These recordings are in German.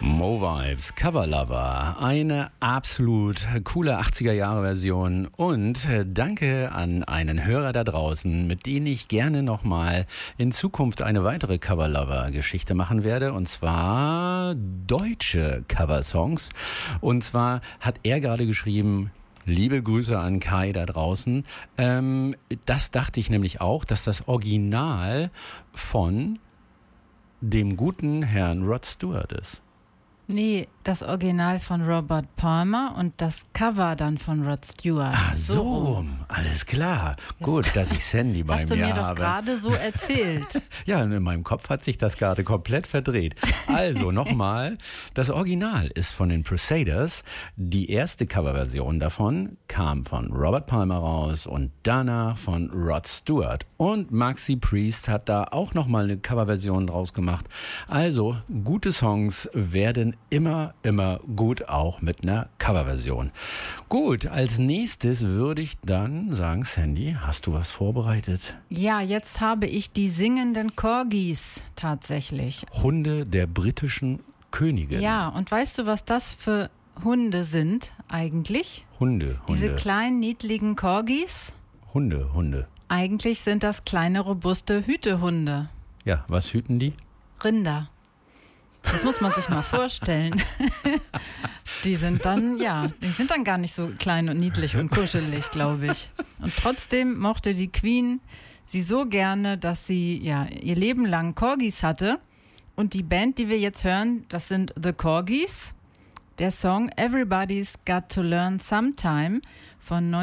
Mo Vibes, Cover Lover, eine absolut coole 80er-Jahre-Version und danke an einen Hörer da draußen, mit dem ich gerne nochmal in Zukunft eine weitere Cover Lover-Geschichte machen werde, und zwar deutsche Coversongs. Und zwar hat er gerade geschrieben: Liebe Grüße an Kai da draußen. Das dachte ich nämlich auch, dass das Original von dem guten Herrn Rod Stewart ist. Nee, das Original von Robert Palmer und das Cover dann von Rod Stewart. Ah, so rum. Alles klar. Gut, dass ich Sandy bei mir habe. Hast du mir doch gerade so erzählt. Ja, in meinem Kopf hat sich das gerade komplett verdreht. Also nochmal, das Original ist von den Crusaders. Die erste Coverversion davon kam von Robert Palmer raus und danach von Rod Stewart. Und Maxi Priest hat da auch nochmal eine Coverversion draus gemacht. Also, gute Songs werden immer gut, auch mit einer Coverversion. Gut, als nächstes würde ich dann sagen, Sandy, hast du was vorbereitet? Ja, jetzt habe ich die singenden Corgis tatsächlich. Hunde der britischen Königin. Ja, und weißt du, was das für Hunde sind eigentlich? Hunde. Diese kleinen, niedligen Corgis? Hunde. Eigentlich sind das kleine, robuste Hütehunde. Ja, was hüten die? Rinder. Das muss man sich mal vorstellen. Die sind dann gar nicht so klein und niedlich und kuschelig, glaube ich. Und trotzdem mochte die Queen sie so gerne, dass sie ihr Leben lang Corgis hatte. Und die Band, die wir jetzt hören, das sind The Corgis. Der Song Everybody's Got to Learn Sometime von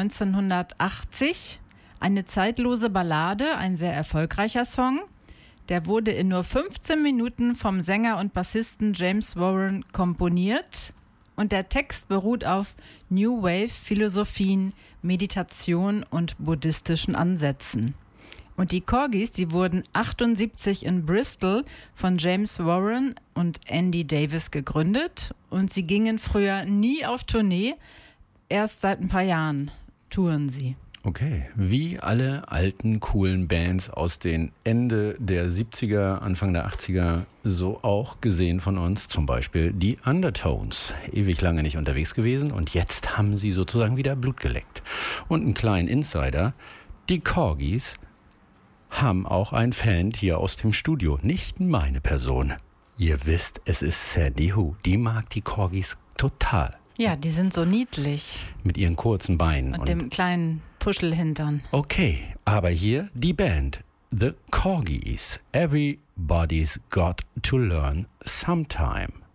1980. Eine zeitlose Ballade, ein sehr erfolgreicher Song. Der wurde in nur 15 Minuten vom Sänger und Bassisten James Warren komponiert. Und der Text beruht auf New Wave Philosophien, Meditation und buddhistischen Ansätzen. Und die Corgis, die wurden 78 in Bristol von James Warren und Andy Davis gegründet. Und sie gingen früher nie auf Tournee. Erst seit ein paar Jahren touren sie. Okay, wie alle alten, coolen Bands aus den Ende der 70er, Anfang der 80er, so auch gesehen von uns, zum Beispiel die Undertones. Ewig lange nicht unterwegs gewesen und jetzt haben sie sozusagen wieder Blut geleckt. Und einen kleinen Insider: die Corgis haben auch einen Fan hier aus dem Studio, nicht meine Person. Ihr wisst, es ist Sandy Who, die mag die Corgis total. Ja, die sind so niedlich. Mit ihren kurzen Beinen. Und dem kleinen Puschelhintern. Okay, aber hier die Band. The Corgis. Everybody's got to learn sometime.